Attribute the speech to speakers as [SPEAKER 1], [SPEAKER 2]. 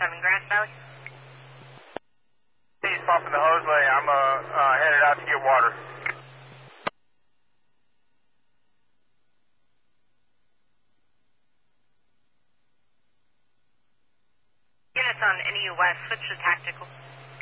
[SPEAKER 1] 7 Grass Valley.
[SPEAKER 2] He's pumping the hose lane. I'm headed out to get water.
[SPEAKER 1] Units on NEU West, switch to tactical.